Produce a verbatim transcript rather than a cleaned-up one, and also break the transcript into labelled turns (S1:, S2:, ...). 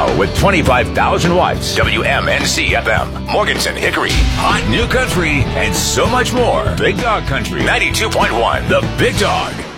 S1: Now with twenty-five thousand watts. W M N C F M. Morganton, Hickory. Hot new country and so much more. Big Dog Country. ninety-two point one. The Big Dog.